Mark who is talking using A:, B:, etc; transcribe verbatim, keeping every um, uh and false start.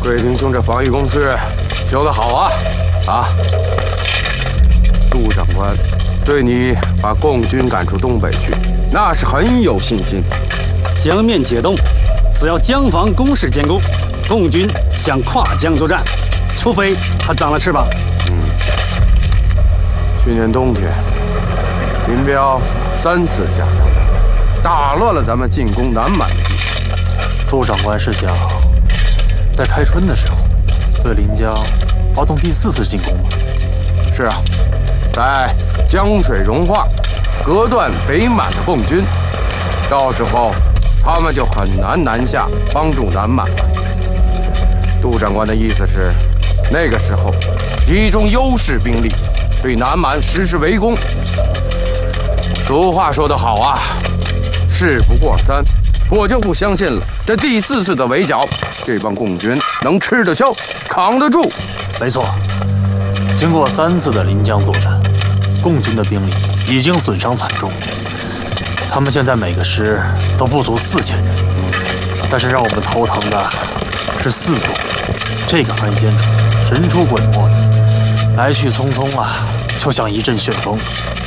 A: 贵平兄这防御工事修得好啊！啊，杜长官对你把共军赶出东北去，那是很有信心。
B: 江面解冻，只要江防工事坚固，共军想跨江作战，除非他长了翅膀。
A: 嗯，去年冬天，林彪三次下江，打乱了咱们进攻南满的计划。
C: 杜长官是想在开春的时候对临江发动第四次进攻吗？
A: 是啊，在江水融化，隔断北满的共军，到时候他们就很难南下帮助南满了。杜长官的意思是，那个时候集中优势兵力，对南满实施围攻。俗话说得好啊，事不过三。我就不相信了，这第四次的围剿，这帮共军能吃得消，扛得住？
C: 没错，经过三次的临江作战，共军的兵力已经损伤惨重，他们现在每个师都不足四千人。但是让我们头疼的是四座，这个安监主神出鬼没的，来去匆匆啊，就像一阵旋风。